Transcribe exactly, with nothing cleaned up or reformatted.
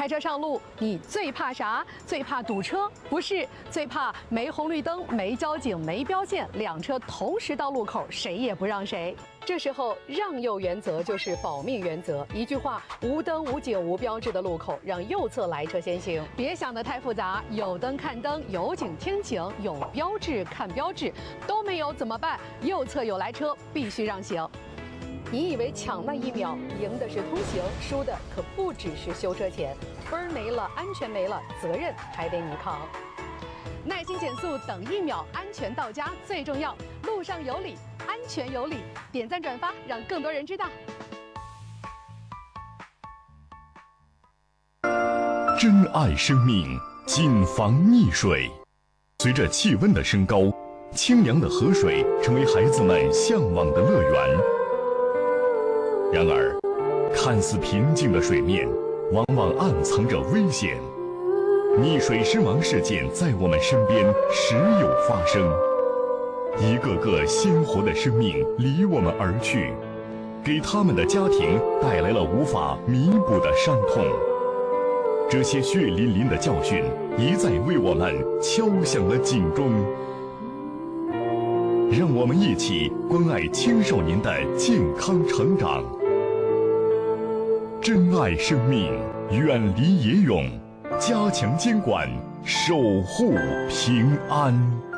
开车上路，你最怕啥？最怕堵车？不是，最怕没红绿灯、没交警、没标线，两车同时到路口，谁也不让谁。这时候，让右原则就是保命原则。一句话：无灯、无警、无标志的路口，让右侧来车先行。别想得太复杂，有灯看灯，有警听警，有标志看标志，都没有怎么办？右侧有来车，必须让行。你以为抢那一秒赢的是通行，输的可不只是修车钱，分儿没了，安全没了，责任还得你扛。耐心减速，等一秒，安全到家最重要。路上有理，安全有理。点赞转发，让更多人知道。 珍爱生命，谨防溺水。随着气温的升高，清凉的河水成为孩子们向往的乐园。然而，看似平静的水面，往往暗藏着危险。溺水身亡事件在我们身边时有发生，一个个鲜活的生命离我们而去，给他们的家庭带来了无法弥补的伤痛。这些血淋淋的教训一再为我们敲响了警钟。让我们一起关爱青少年的健康成长。珍爱生命，远离野泳，加强监管，守护平安。